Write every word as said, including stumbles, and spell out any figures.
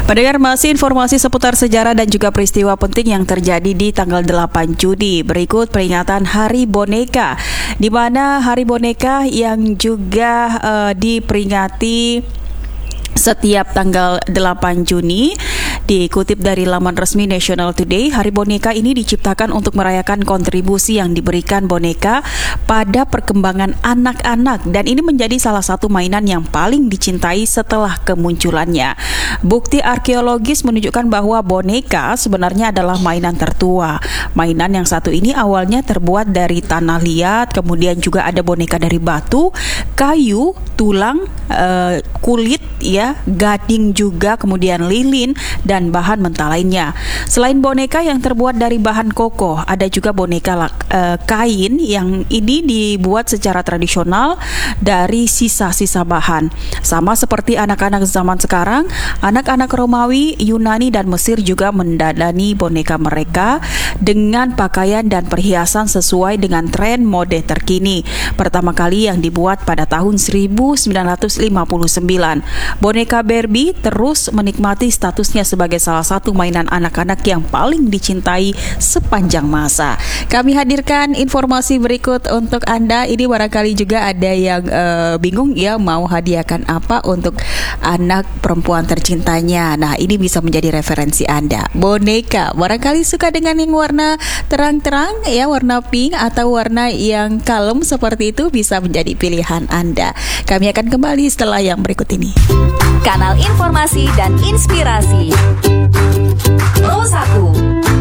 Pendengar, masih informasi seputar sejarah dan juga peristiwa penting yang terjadi di tanggal delapan Juni. Berikut peringatan Hari Boneka, di mana Hari Boneka yang juga uh, diperingati setiap tanggal delapan Juni. Dikutip dari laman resmi National Today, Hari Boneka ini diciptakan untuk merayakan kontribusi yang diberikan boneka pada perkembangan anak-anak, dan ini menjadi salah satu mainan yang paling dicintai setelah kemunculannya. Bukti arkeologis menunjukkan bahwa boneka sebenarnya adalah mainan tertua. Mainan yang satu ini awalnya terbuat dari tanah liat, kemudian juga ada boneka dari batu, kayu, tulang, uh, kulit, ya, gading juga, kemudian lilin dan bahan mentah lainnya. Selain boneka yang terbuat dari bahan kokoh, ada juga boneka uh, kain yang ini dibuat secara tradisional dari sisa-sisa bahan. Sama seperti anak-anak zaman sekarang, anak-anak Romawi, Yunani dan Mesir juga mendandani boneka mereka dengan pakaian dan perhiasan sesuai dengan tren mode terkini. Pertama kali yang dibuat pada tahun seribu sembilan ratus lima puluh sembilan. Boneka Barbie terus menikmati statusnya sebagai salah satu mainan anak-anak yang paling dicintai sepanjang masa. Kami hadirkan informasi berikut untuk Anda. Ini barangkali juga ada yang uh, bingung ya mau hadiahkan apa untuk anak perempuan tercintanya. Nah, ini bisa menjadi referensi Anda. Boneka, barangkali suka dengan yang warna terang-terang ya, warna pink atau warna yang kalem seperti itu bisa menjadi pilihan Anda. Kami akan kembali setelah yang berikut ini. Kanal informasi dan inspirasi Pro satu.